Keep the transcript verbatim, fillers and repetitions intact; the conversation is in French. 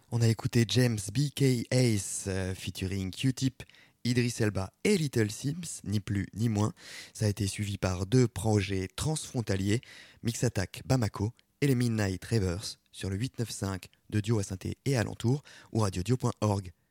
On a écouté James B K. Ace euh, featuring Q-Tip, Idris Elba et Little Sims, ni plus ni moins. Ça a été suivi par deux projets transfrontaliers, Mix Attack Bamako et les Midnight Ravers sur le huit neuf cinq de Dio à Saint-Et et alentour ou radiodio point org.